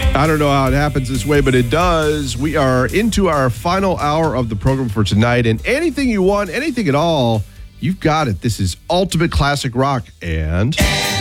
I don't know how it happens this way, but it does. We are into our final hour of the program for tonight, and anything you want, anything at all, you've got it. This is Ultimate Classic Rock and